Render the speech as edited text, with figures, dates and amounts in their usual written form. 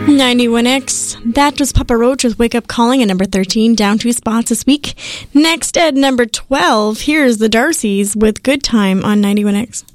91X. That was Papa Roach with Wake Up Calling at number 13, down 2 spots this week. Next at number 12, here's the Darcys with Good Time on 91X.